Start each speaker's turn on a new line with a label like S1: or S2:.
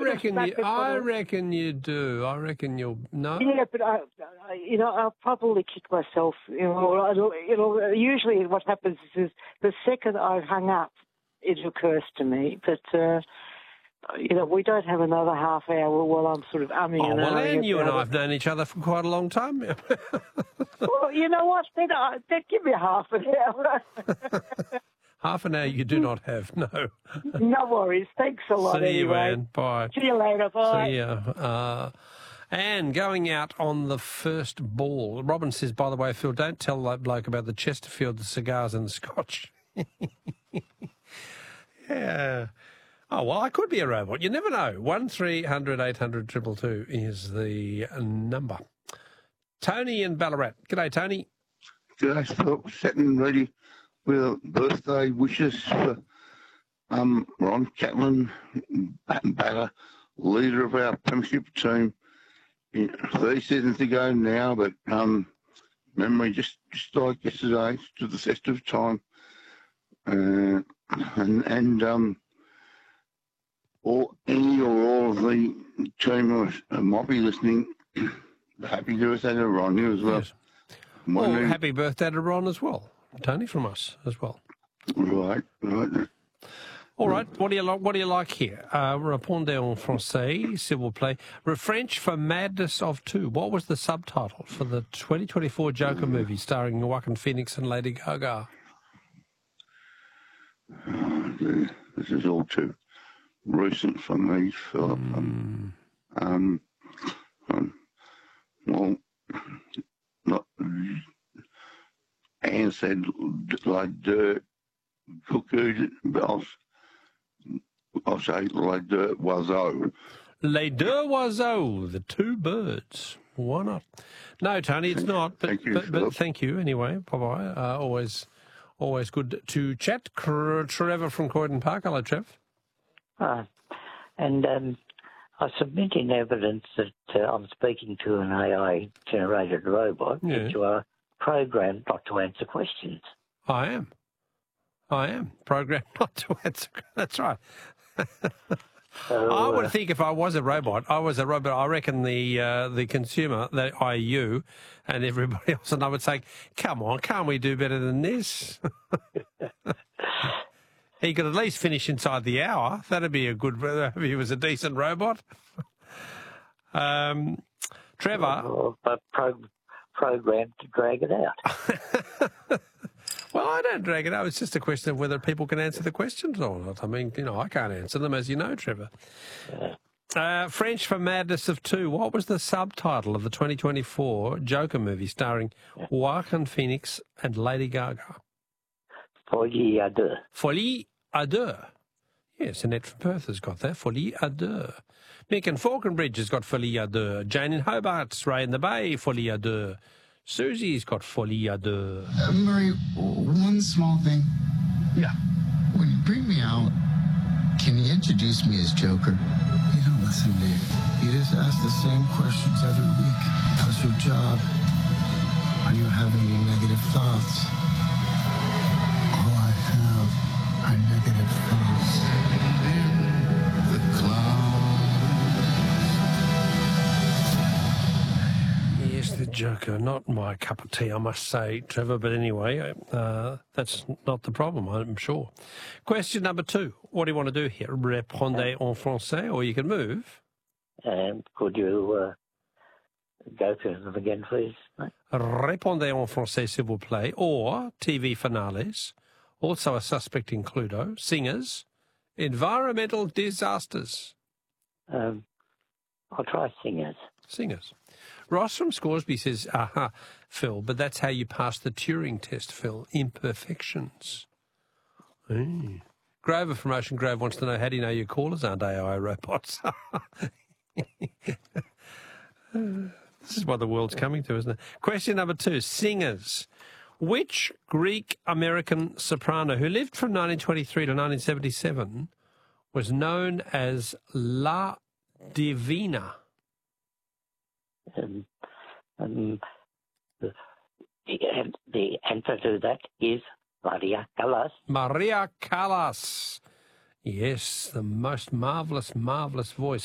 S1: reckon you do. I reckon you'll no.
S2: Yeah, but I'll probably kick myself. Usually what happens is the second I've hung up, it occurs to me that. We don't have another half hour while I'm sort of umming and ahhing.
S1: Well, and you and I have known each other for quite a long time.
S2: Well, you know what? Then give me half an hour.
S1: Half an hour you do not have, no.
S2: No worries. Thanks a lot.
S1: See you, Anne. Bye.
S2: See you later. Bye.
S1: See ya. Anne, going out on the first ball. Robin says, by the way, Phil, don't tell that bloke about the Chesterfield, the cigars and the scotch. Yeah. Oh, well, I could be a robot. You never know. 1300 800 222 is the number. Tony in Ballarat. G'day, Tony.
S3: G'day, Phil. Sitting ready with birthday wishes for Ron Catlin, batter, leader of our premiership team. 30 seasons ago now, but memory just like yesterday to the festive time. All of the team might be listening. Happy birthday to Ron here as well.
S1: Yes. Well, happy birthday to Ron as well, Tony, from us as well.
S3: Right.
S1: All right. What do you like here? Répondez en français, s'il vous plaît. French for Madness of Two. What was the subtitle for the 2024 Joker movie starring Joaquin Phoenix and Lady Gaga?
S3: This is all too recent for me, Philip. Anne said like dirt cuckoo, but I'll say like dirt oiseau.
S1: Les deux oiseaux, the two birds. Why not? No, Tony, it's not. But thank you anyway. Bye-bye. Always good to chat. Trevor from Croydon Park. Hello, Trev.
S4: And I submit in evidence that I'm speaking to an AI-generated robot, that you are programmed not to answer questions.
S1: I am programmed not to answer. That's right. I would think if I was a robot, I reckon the consumer, the IU, and everybody else, and I would say, come on, can't we do better than this? He could at least finish inside the hour. That'd be a good, if he was a decent robot. Trevor.
S4: But programmed to drag it out.
S1: Well, I don't drag it out. It's just a question of whether people can answer the questions or not. I mean, I can't answer them, as you know, Trevor. French for Madness of Two. What was the subtitle of the 2024 Joker movie starring Joaquin Phoenix and Lady Gaga?
S4: Folie à deux.
S1: Folie à deux. Yes, Annette from Perth has got that. Folie à deux. Mick in Falconbridge has got Folie à deux. Jane in Hobart's Ray in the Bay, Folie à deux. Susie's got Folie à deux.
S5: Murray, one small thing.
S3: Yeah.
S5: When you bring me out, can you introduce me as Joker? You don't listen, Dave. You just ask the same questions every week. How's your job? Are you having any negative thoughts? All I have are negative thoughts. The clown.
S1: Yes, the Joker. Not my cup of tea, I must say, Trevor. But anyway, that's not the problem, I'm sure. Question number 2. What do you want to do here? Répondez en français, or you can move.
S4: Could you go through them again, please?
S1: Répondez en français, s'il vous plaît, or TV finales, also a suspect in Cluedo, singers, environmental disasters.
S4: I'll try singers.
S1: Singers. Ross from Scoresby says, aha, Phil, but that's how you pass the Turing test, Phil. Imperfections. Hey. Grover from Ocean Grove wants to know, how do you know your callers aren't AI robots? This is what the world's coming to, isn't it? Question number 2, singers. Which Greek-American soprano who lived from 1923 to 1977 was known as La Divina?
S4: The answer to that is Maria Callas.
S1: Maria Callas. Yes, the most marvellous, marvellous voice.